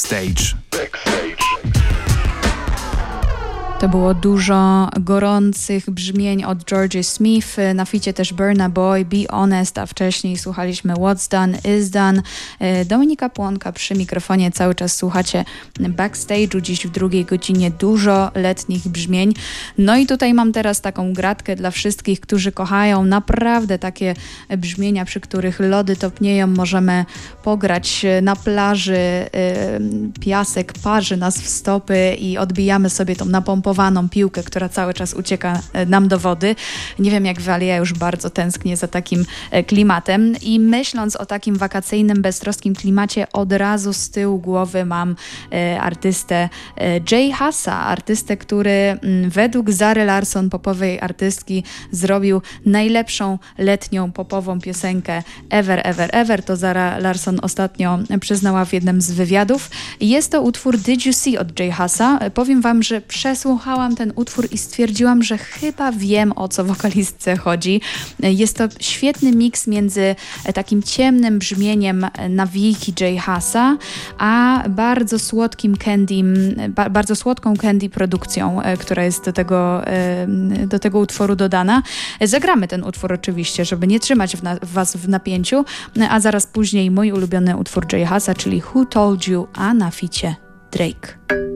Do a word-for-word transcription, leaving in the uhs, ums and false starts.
Backstage. To było dużo gorących brzmień od Georgia Smith, na ficie też Burna Boy, Be Honest, a wcześniej słuchaliśmy What's Done Is Done. Dominika Płonka przy mikrofonie, cały czas słuchacie Backstage'u, dziś w drugiej godzinie dużo letnich brzmień. No i tutaj mam teraz taką gratkę dla wszystkich, którzy kochają naprawdę takie brzmienia, przy których lody topnieją, możemy pograć na plaży, piasek parzy nas w stopy i odbijamy sobie tą napompowaną piłkę, która cały czas ucieka nam do wody. Nie wiem jak wy, ale ja już bardzo tęsknię za takim klimatem i myśląc o takim wakacyjnym, beztroskim klimacie, od razu z tyłu głowy mam e, artystę e, Jay Hassa, artystę, który m, według Zary Larsson, popowej artystki, zrobił najlepszą letnią popową piosenkę ever, ever, ever. To Zara Larsson ostatnio przyznała w jednym z wywiadów. Jest to utwór Did You See od Jay Hassa. Powiem wam, że przesłuchałam ten utwór i stwierdziłam, że chyba wiem, o co wokalistce chodzi. Jest to świetny miks między takim ciemnym brzmieniem nawijki Jay Hassa, a bardzo słodkim candy, ba, bardzo słodką candy produkcją, która jest do tego, do tego utworu dodana. Zagramy ten utwór oczywiście, żeby nie trzymać w na, was w napięciu, a zaraz później mój ulubiony utwór Jay Hassa, czyli Who Told You, a na ficie Drake.